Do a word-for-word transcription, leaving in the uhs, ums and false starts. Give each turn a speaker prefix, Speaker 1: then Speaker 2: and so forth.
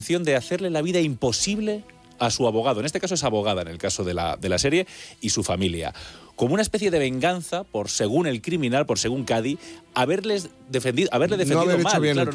Speaker 1: de hacerle la vida imposible a su abogado, en este caso es abogada en el caso de la, de la serie, y su familia, como una especie de venganza por, según el criminal, por según Cady, haberles defendido, haberle defendido
Speaker 2: no haber
Speaker 1: mal.
Speaker 2: Hecho bien
Speaker 1: Claro,